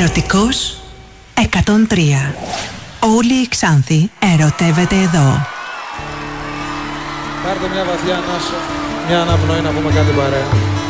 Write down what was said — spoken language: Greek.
Ερωτικός 103. Όλη η Ξάνθη ερωτεύεται εδώ. Πάρτε μια βαθιά ανάσα, μια αναπνοή να πούμε κάτι παρέα.